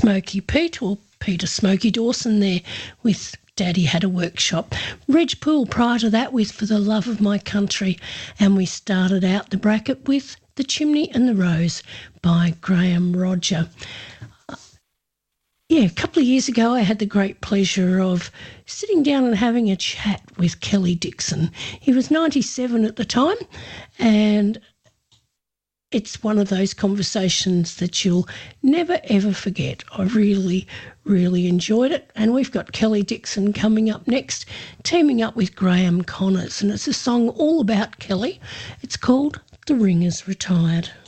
Smoky Pete, or Peter Smoky Dawson there with Daddy Had a Workshop. Reg Poole prior to that with For the Love of My Country, and we started out the bracket with The Chimney and the Rose by Graham Rodger. A couple of years ago I had the great pleasure of sitting down and having a chat with Kelly Dixon. He was 97 at the time, and it's one of those conversations that you'll never, ever forget. I really, really enjoyed it. And we've got Kelly Dixon coming up next, teaming up with Graham Connors. And it's a song all about Kelly. It's called The Ringers Retired.